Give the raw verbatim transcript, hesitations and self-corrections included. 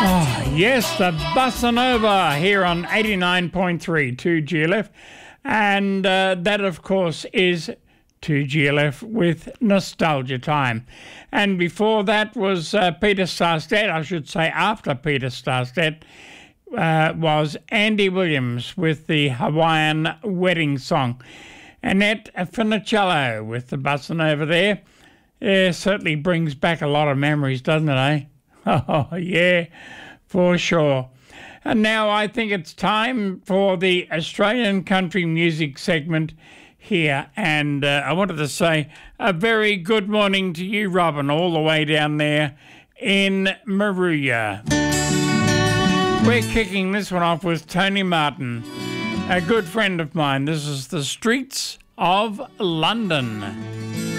Yes, the Bossa Nova here on eighty-nine point three two G L F. And uh, that, of course, is two G L F with Nostalgia Time. And before that was uh, Peter Starstead, I should say after Peter Starstead, uh, was Andy Williams with the Hawaiian Wedding Song. Annette Funicello with the Bossa Nova there. Yeah, certainly brings back a lot of memories, doesn't it, eh? Oh, yeah, for sure. And now I think it's time for the Australian country music segment here. And uh, I wanted to say a very good morning to you, Robin, all the way down there in Maruya. We're kicking this one off with Tony Martin, a good friend of mine. This is The Streets of London.